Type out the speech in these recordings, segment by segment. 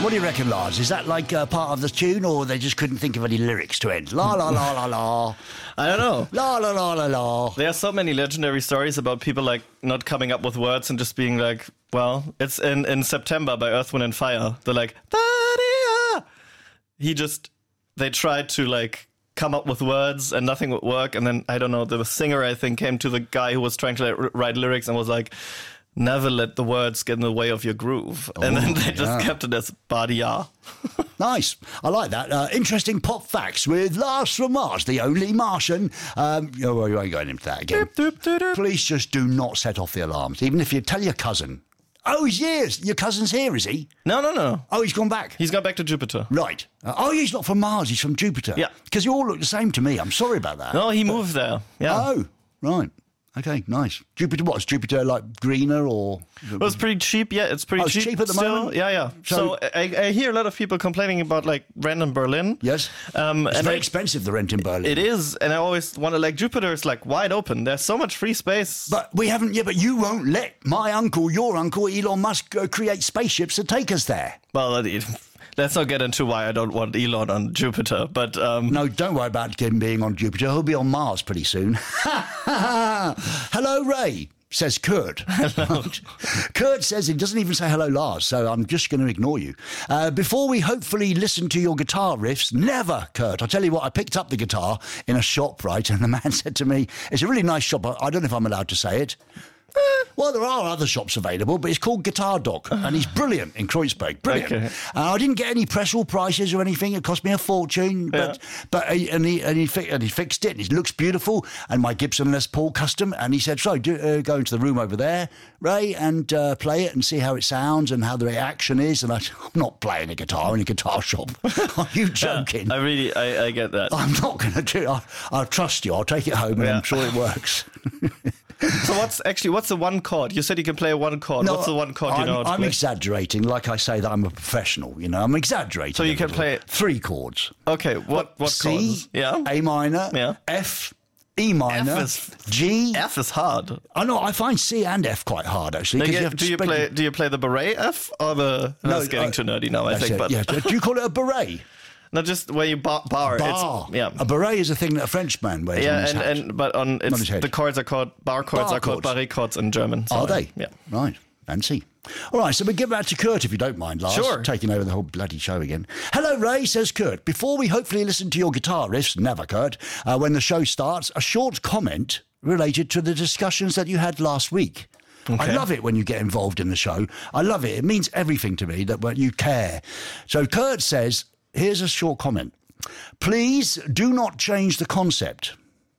What do you reckon, Lars? Is that like part of the tune, or they just couldn't think of any lyrics to end? La la la la la. I don't know. La la la la la. There are so many legendary stories about people like not coming up with words and just being like, well, it's in September by Earth, Wind and Fire. They're like, da-dee-ah. They tried to like come up with words and nothing would work. And then, I don't know, the singer, I think, came to the guy who was trying to write lyrics and was like, never let the words get in the way of your groove. And then they just kept it as Badia. Nice. I like that. Interesting pop facts with Lars from Mars, the only Martian. We won't go into that again. Please just do not set off the alarms, even if you tell your cousin. Oh, he's here. Your cousin's here, is he? No. Oh, he's gone back. He's gone back to Jupiter. Right. He's not from Mars. He's from Jupiter. Yeah. Because you all look the same to me. I'm sorry about that. No, he moved there. Yeah. Oh, right. Okay, nice. Jupiter, what? Is Jupiter like greener or? Well, it's pretty cheap. Yeah, it's pretty cheap. It's cheap at the still. moment? Yeah. So I hear a lot of people complaining about like rent in Berlin. Yes. It's very expensive, the rent in Berlin. It is. And I always wonder, like, Jupiter is like wide open. There's so much free space. But we haven't, but you won't let your uncle, Elon Musk, create spaceships to take us there. Well, let's not get into why I don't want Elon on Jupiter, but... No, don't worry about him being on Jupiter. He'll be on Mars pretty soon. Hello, Ray, says Kurt. Hello. Kurt says he doesn't even say hello, Lars, so I'm just going to ignore you. Before we hopefully listen to your guitar riffs, never, Kurt. I'll tell you what, I picked up the guitar in a shop, right, and the man said to me, it's a really nice shop. I don't know if I'm allowed to say it. Well, there are other shops available, but it's called Guitar Doc, and he's brilliant in Kreuzberg. Brilliant. Okay. I didn't get any press or prices or anything. It cost me a fortune, he fixed it, and it looks beautiful. And my Gibson Les Paul custom, and he said, "So go into the room over there, Ray, and play it and see how it sounds and how the reaction is." And I'm not playing a guitar in a guitar shop. Are you joking? I get that. I'm not going to do it. I'll trust you. I'll take it home, and I'm sure it works. So what's the one chord? You said you can play one chord. No, what's the one chord you know how to play? I'm exaggerating, like I say that I'm a professional, I'm exaggerating. So you can play 3 chords. Okay, what C, chords? Yeah. A minor, F, E minor, G. F is hard. I know, I find C and F quite hard, actually. Do you play the beret F or the... No, it's getting too nerdy now, I think. But do you call it a beret? No, just where you bar. Bar. A beret is a thing that a Frenchman wears on his hat. But the chords are called bar chords. Are called barré chords in German. Are they? Yeah. Right. Fancy. All right, so we give back to Kurt if you don't mind, Lars. Sure. Taking over the whole bloody show again. Hello, Ray, says Kurt. Before we hopefully listen to your guitar riffs, never, Kurt, when the show starts, a short comment related to the discussions that you had last week. Okay. I love it when you get involved in the show. I love it. It means everything to me that when you care. So Kurt says, here's a short comment. Please do not change the concept.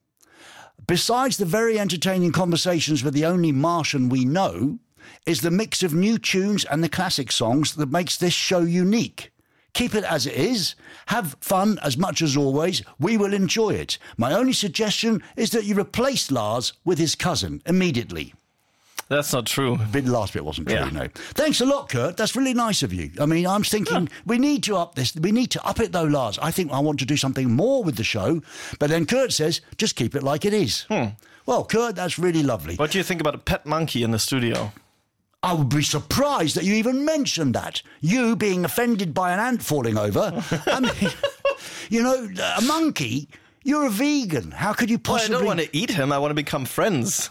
Besides the very entertaining conversations with the only Martian we know, is the mix of new tunes and the classic songs that makes this show unique. Keep it as it is. Have fun as much as always. We will enjoy it. My only suggestion is that you replace Lars with his cousin immediately. That's not true. The last bit wasn't true, no. Thanks a lot, Kurt. That's really nice of you. I mean, I'm thinking we need to up this. We need to up it, though, Lars. I think I want to do something more with the show. But then Kurt says, just keep it like it is. Well, Kurt, that's really lovely. What do you think about a pet monkey in the studio? I would be surprised that you even mentioned that. You being offended by an ant falling over. I mean, a monkey... You're a vegan. How could you possibly... Well, I don't want to eat him. I want to become friends.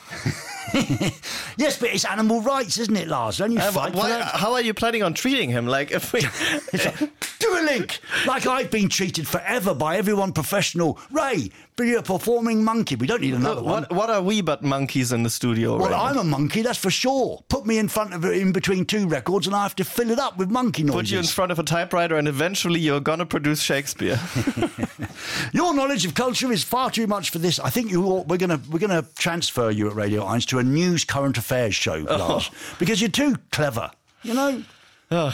Yes, but it's animal rights, isn't it, Lars? Don't you fight for that? How are you planning on treating him? Like, if we... Do a link! Like I've been treated forever by everyone professional. Ray, be a performing monkey. We don't need another one. What are we but monkeys in the studio? Well, I'm a monkey, that's for sure. Put me in between 2 records and I have to fill it up with monkey noises. Put you in front of a typewriter and eventually you're going to produce Shakespeare. Your knowledge of culture is far too much for this. I think we're going to transfer you at Radio 1 to a news current affairs show, Lars, because you're too clever,